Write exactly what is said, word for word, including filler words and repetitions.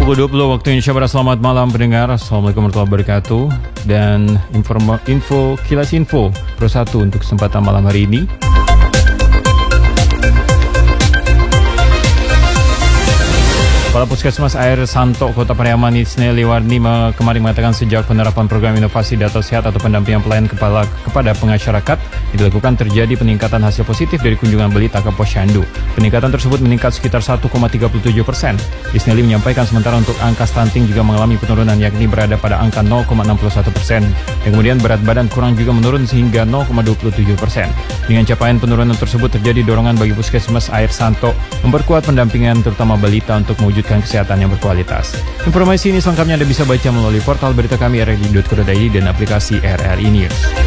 Pukul dua puluh waktu Indonesia Barat. Selamat malam pendengar. Assalamualaikum warahmatullahi wabarakatuh. Dan informa, info kilas info Pro satu untuk kesempatan malam hari ini. Kepala Puskesmas Air Santo Kota Pariaman Isne Liwarni kemarin mengatakan sejak penerapan program inovasi data sehat atau pendampingan pelayan kepala kepada pengasyarakat dilakukan terjadi peningkatan hasil positif dari kunjungan beli Taka Posyandu. Peningkatan tersebut meningkat sekitar satu koma tiga tujuh persen. Isneli menyampaikan sementara untuk angka stunting juga mengalami penurunan yakni berada pada angka nol koma enam satu persen. Dan kemudian berat badan kurang juga menurun sehingga nol koma dua tujuh persen. Dengan capaian penurunan tersebut terjadi dorongan bagi Puskesmas Air Santo memperkuat pendampingan terutama balita untuk mewujudkan kesehatan yang berkualitas. Informasi ini selengkapnya Anda bisa baca melalui portal berita kami r r i dot co dot i d dan aplikasi R R I News.